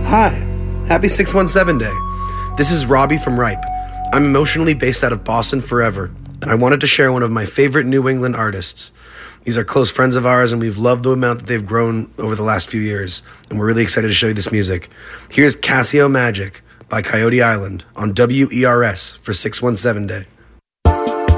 Hi, happy 617 Day. This is Robbie from Ripe. I'm emotionally based out of Boston forever, and I wanted to share one of my favorite New England artists. These are close friends of ours, and we've loved the amount that they've grown over the last few years, and we're really excited to show you this music. Here's Casio Magic by Coyote Island on WERS for 617 Day.